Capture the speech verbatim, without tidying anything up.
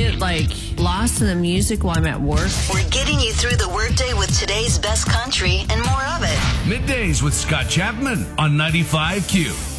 get like lost in the music while I'm at work. We're getting you through the workday with today's best country and more of it. Middays with Scott Chapman on ninety-five Q.